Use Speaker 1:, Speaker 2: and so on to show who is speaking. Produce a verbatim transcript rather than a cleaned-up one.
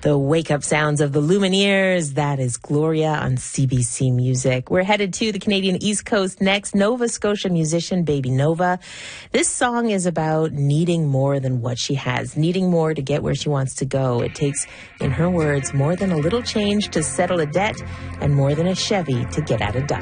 Speaker 1: The wake-up sounds of the Lumineers. That is Gloria on C B C Music. We're headed to the Canadian East Coast next. Nova Scotia musician Baby Nova. This song is about needing more than what she has, needing more to get where she wants to go. It takes, in her words, more than a little change to settle a debt and more than a Chevy to get out of Dodge.